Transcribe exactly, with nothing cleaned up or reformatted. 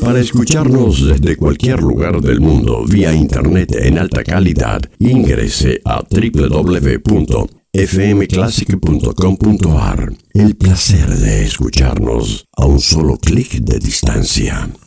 Para escucharnos desde cualquier lugar del mundo vía internet en alta calidad, ingrese a doble u doble u doble u punto f m classic punto com punto a r. El placer de escucharnos a un solo clic de distancia.